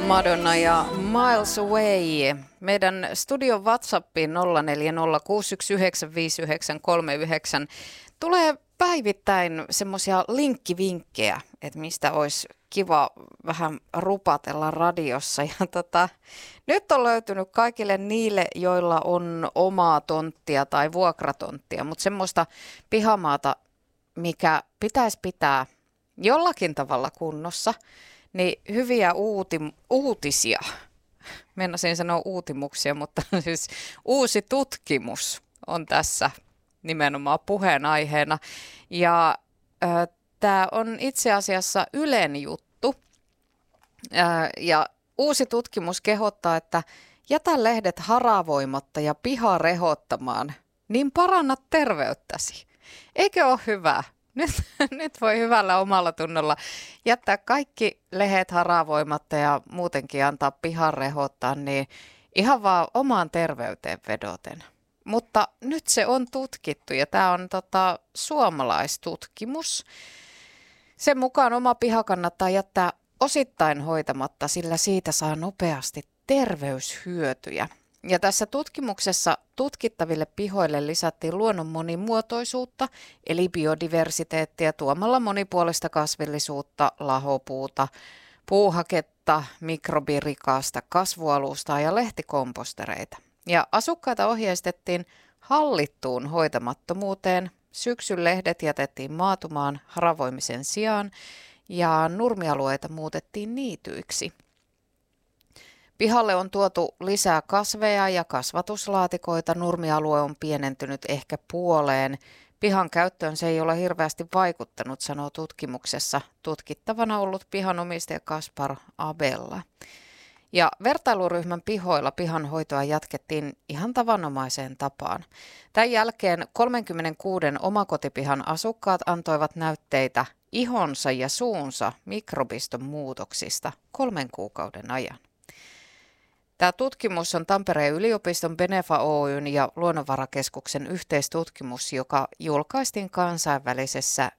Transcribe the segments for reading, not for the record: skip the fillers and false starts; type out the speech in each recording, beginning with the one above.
Madonna ja Miles Away. Meidän studion WhatsAppiin 0406195939 tulee päivittäin semmoisia linkkivinkkejä, että mistä olisi kiva vähän rupatella radiossa. Ja nyt on löytynyt kaikille niille, joilla on omaa tonttia tai vuokratonttia, mutta semmoista pihamaata, mikä pitäisi pitää jollakin tavalla kunnossa, niin hyviä uutisia. Meinasin sanoa uutimuksia, mutta siis uusi tutkimus on tässä nimenomaan puheenaiheena. Ja tämä on itse asiassa Ylen juttu. Ja uusi tutkimus kehottaa, että jätä lehdet haravoimatta ja piha rehottamaan, niin parannat terveyttäsi. Eikö ole hyvä? Nyt voi hyvällä omalla tunnolla jättää kaikki lehdet haravoimatta ja muutenkin antaa pihan rehottaa, niin ihan vaan omaan terveyteen vedoten. Mutta nyt se on tutkittu ja tämä on suomalaistutkimus. Sen mukaan oma piha kannattaa jättää osittain hoitamatta, sillä siitä saa nopeasti terveyshyötyjä. Ja tässä tutkimuksessa tutkittaville pihoille lisättiin luonnon monimuotoisuutta, eli biodiversiteettiä tuomalla monipuolista kasvillisuutta, lahopuuta, puuhaketta, mikrobirikasta kasvualustaa ja lehtikompostereita. Ja asukkaita ohjeistettiin hallittuun hoitamattomuuteen. Syksyn lehdet jätettiin maatumaan haravoimisen sijaan ja nurmialueita muutettiin niityiksi. Pihalle on tuotu lisää kasveja ja kasvatuslaatikoita. Nurmialue on pienentynyt ehkä puoleen. Pihan käyttöön se ei ole hirveästi vaikuttanut, sanoo tutkimuksessa tutkittavana ollut pihanomistaja Kaspar Abella. Ja vertailuryhmän pihoilla pihanhoitoa jatkettiin ihan tavanomaiseen tapaan. Tämän jälkeen 36 omakotipihan asukkaat antoivat näytteitä ihonsa ja suunsa mikrobiston muutoksista 3 kuukauden ajan. Tämä tutkimus on Tampereen yliopiston Benefa Oyn ja Luonnonvarakeskuksen yhteistutkimus, joka julkaistiin kansainvälisessä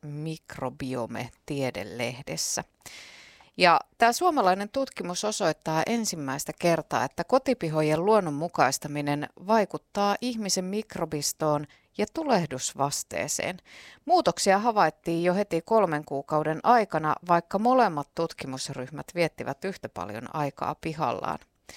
Mikrobiome-tiedelehdessä. Ja tämä suomalainen tutkimus osoittaa ensimmäistä kertaa, että kotipihojen luonnonmukaistaminen vaikuttaa ihmisen mikrobistoon ja tulehdusvasteeseen. Muutoksia havaittiin jo heti 3 kuukauden aikana, vaikka molemmat tutkimusryhmät viettivät yhtä paljon aikaa pihallaan.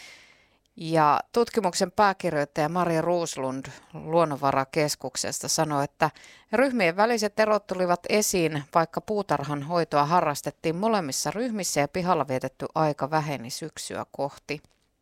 Ja tutkimuksen pääkirjoittaja Maria Roslund Luonnonvarakeskuksesta sanoi, että ryhmien väliset erot tulivat esiin, vaikka puutarhan hoitoa harrastettiin molemmissa ryhmissä ja pihalla vietetty aika väheni syksyä kohti.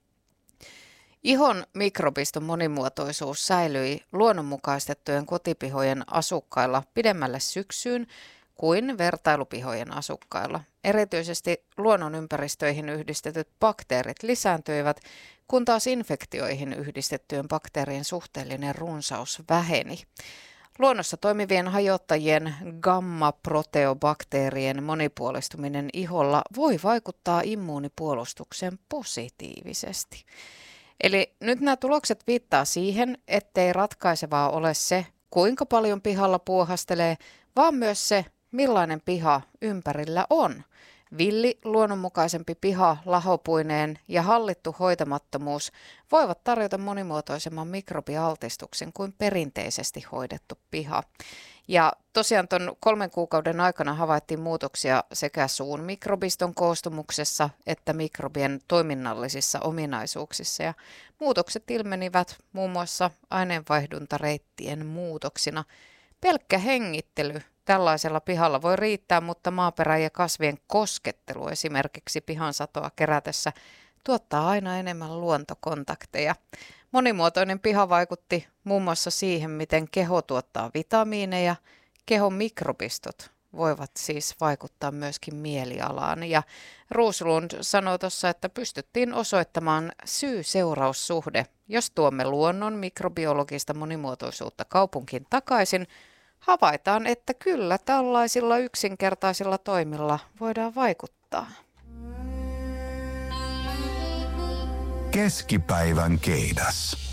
Ihon mikrobiston monimuotoisuus säilyi luonnonmukaistettujen kotipihojen asukkailla pidemmälle syksyyn kuin vertailupihojen asukkailla. Erityisesti luonnonympäristöihin yhdistetyt bakteerit lisääntyivät, kun taas infektioihin yhdistettyjen bakteerien suhteellinen runsaus väheni. Luonnossa toimivien hajottajien gamma-proteobakteerien monipuolistuminen iholla voi vaikuttaa immuunipuolustukseen positiivisesti. Eli nyt nämä tulokset viittaa siihen, ettei ratkaisevaa ole se, kuinka paljon pihalla puuhastelee, vaan myös se, millainen piha ympärillä on. Villi, luonnonmukaisempi piha, lahopuineen ja hallittu hoitamattomuus voivat tarjota monimuotoisemman mikrobialtistuksen kuin perinteisesti hoidettu piha. Ja tosiaan tuon 3 kuukauden aikana havaittiin muutoksia sekä suun mikrobiston koostumuksessa että mikrobien toiminnallisissa ominaisuuksissa. Ja muutokset ilmenivät muun muassa aineenvaihduntareittien muutoksina. Pelkkä hengittely tällaisella pihalla voi riittää, mutta maaperän ja kasvien koskettelu esimerkiksi pihan satoa kerätessä tuottaa aina enemmän luontokontakteja. Monimuotoinen piha vaikutti muun muassa siihen, miten keho tuottaa vitamiineja. Kehon mikrobistot voivat siis vaikuttaa myöskin mielialaan. Ja Roslund sanoi tuossa, että pystyttiin osoittamaan syy-seuraussuhde. Jos tuomme luonnon mikrobiologista monimuotoisuutta kaupunkiin takaisin, havaitaan, että kyllä tällaisilla yksinkertaisilla toimilla voidaan vaikuttaa. Keskipäivän keidas.